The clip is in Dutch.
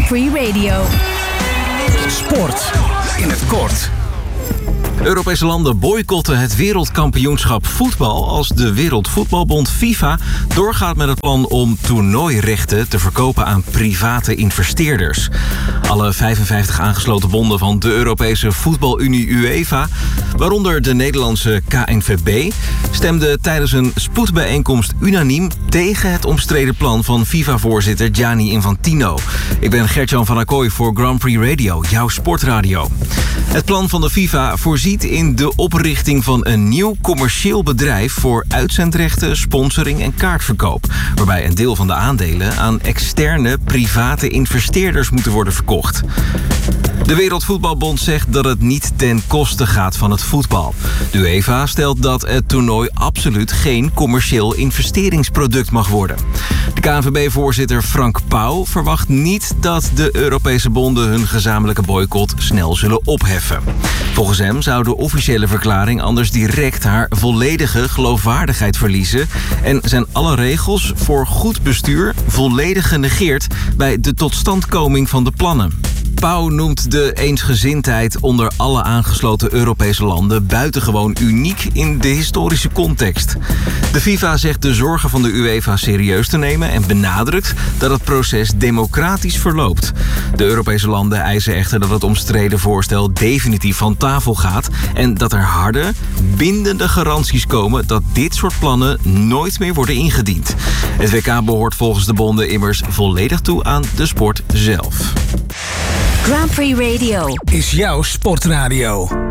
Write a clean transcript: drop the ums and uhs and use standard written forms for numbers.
Grand Prix Radio. Sport in het kort. Europese landen boycotten het wereldkampioenschap voetbal als de Wereldvoetbalbond FIFA doorgaat met het plan om toernooirechten te verkopen aan private investeerders. Alle 55 aangesloten bonden van de Europese voetbalunie UEFA, waaronder de Nederlandse KNVB, stemden tijdens een spoedbijeenkomst unaniem tegen het omstreden plan van FIFA-voorzitter Gianni Infantino. Ik ben Gert-Jan van Acquoy voor Grand Prix Radio, jouw sportradio. Het plan van de FIFA voorziet in de oprichting van een nieuw commercieel bedrijf voor uitzendrechten, sponsoring en kaartverkoop, waarbij een deel van de aandelen aan externe private investeerders moeten worden verkocht. De Wereldvoetbalbond zegt dat het niet ten koste gaat van het voetbal. De UEFA stelt dat het toernooi absoluut geen commercieel investeringsproduct mag worden. De KNVB-voorzitter Frank Pauw verwacht niet dat de Europese bonden hun gezamenlijke boycott snel zullen opheffen. Volgens hem zou de officiële verklaring anders direct haar volledige geloofwaardigheid verliezen en zijn alle regels voor goed bestuur volledig genegeerd bij de totstandkoming van de plannen. Pauw noemt de eensgezindheid onder alle aangesloten Europese landen buitengewoon uniek in de historische context. De FIFA zegt de zorgen van de UEFA serieus te nemen en benadrukt dat het proces democratisch verloopt. De Europese landen eisen echter dat het omstreden voorstel definitief van tafel gaat en dat er harde, bindende garanties komen dat dit soort plannen nooit meer worden ingediend. Het WK behoort volgens de bonden immers volledig toe aan de sport zelf. Grand Prix Radio Is jouw sportradio.